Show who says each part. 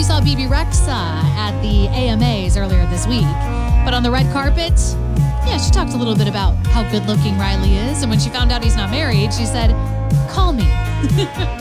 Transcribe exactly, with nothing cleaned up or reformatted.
Speaker 1: you saw B B Rexa at the A M As earlier this week. But on the red carpet, yeah, she talked a little bit about how good looking Riley is. And when she found out he's not married, she said, call me.